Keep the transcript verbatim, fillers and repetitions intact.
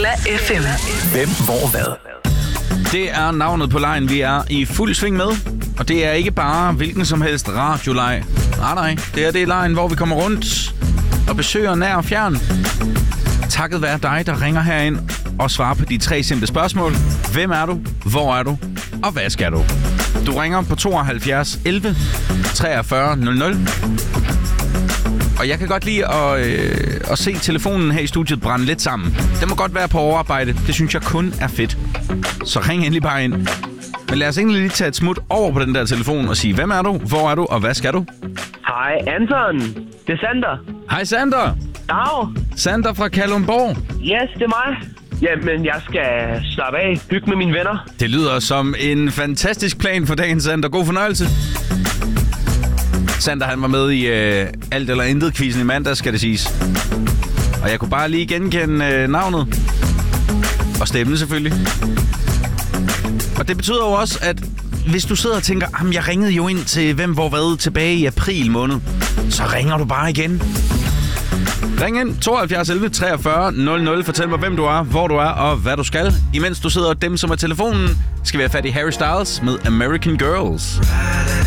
Villa F M. Hvem, hvor, hvad? Det er navnet på lejen, vi er i fuld sving med. Og det er ikke bare hvilken som helst radioleg. Nej, nej. Det er det lejen, hvor vi kommer rundt og besøger nær og fjern. Takket være dig, der ringer herind og svarer på de tre simple spørgsmål. Hvem er du? Hvor er du? Og hvad skal du? Du ringer på tooghalvfjerds elleve treogfyrre nul nul. Og jeg kan godt lide at, øh, at se telefonen her i studiet brænde lidt sammen. Den må godt være på overarbejde. Det synes jeg kun er fedt. Så ring endelig bare ind. Men lad os egentlig lige tage et smut over på den der telefon og sige, hvem er du? Hvor er du? Og hvad skal du? Hej, Anton. Det er Sander. Hej, Sander. Dag. Sander fra Kalundborg. Yes, det er mig. Jamen, jeg skal slappe af. Hygge med mine venner. Det lyder som en fantastisk plan for dagen, Sander. God fornøjelse. Sander, han var med i øh, Alt eller Intet-quizzen i mandag, skal det siges. Og jeg kunne bare lige genkende øh, navnet. Og stemmen selvfølgelig. Og det betyder jo også, at hvis du sidder og tænker, jamen jeg ringede jo ind til Hvem, hvor, hvad tilbage i april måned, så ringer du bare igen. Ring ind tooghalvfjerds elleve treogfyrre nul nul. Fortæl mig, hvem du er, hvor du er og hvad du skal. Imens du sidder og dem som er telefonen, skal vi have fat i Harry Styles med American Girls.